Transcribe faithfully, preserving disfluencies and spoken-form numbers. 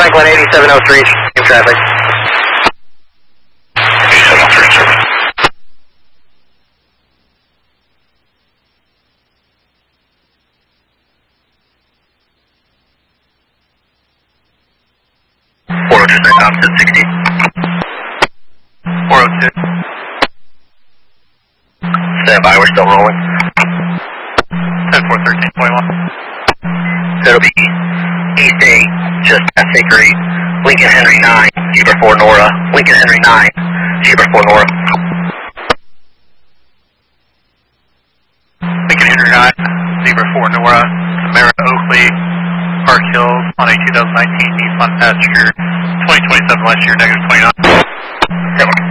Franklin eighty-seven oh three, same traffic. eighty-seven oh three, service. four oh two, stay down to sixty. four oh two. Stand by, we're still rolling. ten four thirteen point one. That'll be East eight, just past Acre eight. Lincoln Henry nine, Zebra four Nora. Lincoln Henry nine, Zebra four Nora. Lincoln Henry nine, Zebra four Nora. Samara Oakley, Park Hills on a two thousand nineteen Nissan Pathfinder twenty twenty-seven last year, negative twenty-nine.